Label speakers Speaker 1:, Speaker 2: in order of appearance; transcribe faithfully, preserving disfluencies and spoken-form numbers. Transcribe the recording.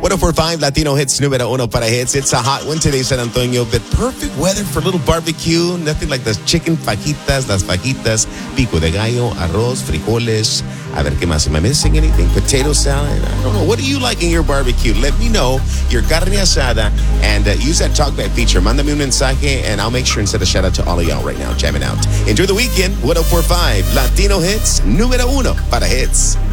Speaker 1: one oh four point five Latino Hits número uno para hits. It's a hot one today, San Antonio, but perfect weather for a little barbecue. Nothing like the chicken fajitas, las fajitas, pico de gallo, arroz, frijoles. A ver, ¿qué más? Am I missing anything? Potato salad? I don't know. What do you like in your barbecue? Let me know your carne asada and uh, use that talkback feature. Mándame un mensaje and I'll make sure and send a shout out to all of y'all right now jamming out. Enjoy the weekend. one oh four point five Latino Hits número uno para hits.